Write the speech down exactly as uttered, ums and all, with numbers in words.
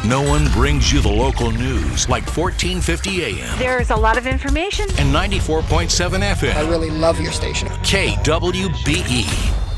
No one brings you the local news like fourteen fifty A M There's a lot of information. and ninety-four point seven F I M. really love your station. K W B E.